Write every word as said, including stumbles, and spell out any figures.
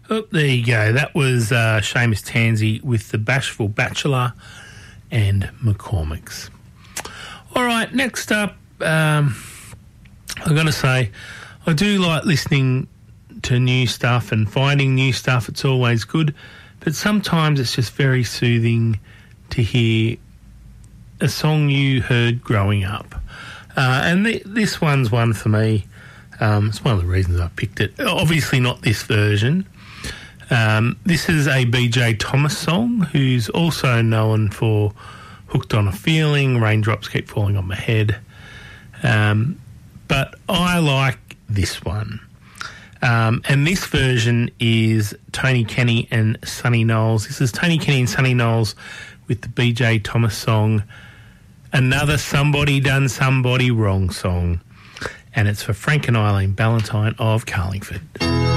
Oh, there you go. That was uh, Seamus Tansey with The Bashful Bachelor and McCormick's. All right, next up, um, I've got to say, I do like listening to new stuff and finding new stuff. It's always good, but sometimes it's just very soothing to hear a song you heard growing up. Uh, and th- this one's one for me. Um, it's one of the reasons I picked it. Obviously not this version. Um, this is a B J Thomas song, who's also known for Hooked on a Feeling, Raindrops Keep Falling on My Head. Um, but I like this one. Um, and this version is Tony Kenny and Sonny Knowles. This is Tony Kenny and Sonny Knowles with the B J Thomas song, Another Somebody Done Somebody Wrong song. And it's for Frank and Eileen Ballantyne of Carlingford.